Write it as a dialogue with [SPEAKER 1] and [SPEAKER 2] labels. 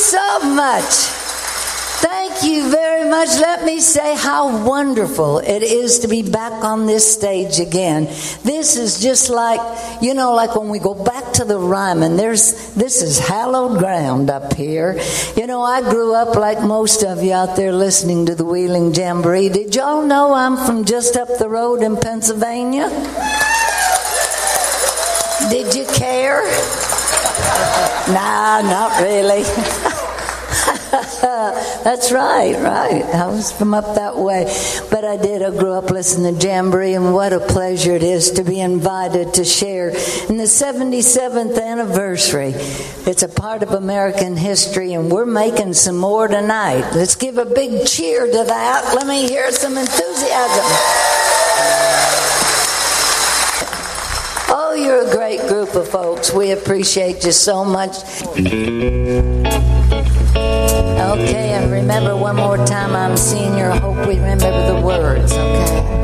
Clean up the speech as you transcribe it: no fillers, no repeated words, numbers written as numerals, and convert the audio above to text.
[SPEAKER 1] so much. Thank you very much. Let me say how wonderful it is to be back on this stage again. This is just like, like when we go back to the Ryman, this is hallowed ground up here. I grew up like most of you out there listening to the Wheeling Jamboree. Did y'all know I'm from just up the road in Pennsylvania? Did you care? Nah, not really. That's right. I was from up that way. But I grew up listening to Jamboree, and what a pleasure it is to be invited to share in the 77th anniversary. It's a part of American history, and we're making some more tonight. Let's give a big cheer to that. Let me hear some enthusiasm. Oh, you're a great group of folks. We appreciate you so much. Okay, and remember one more time, I'm senior. I hope we remember the words, okay?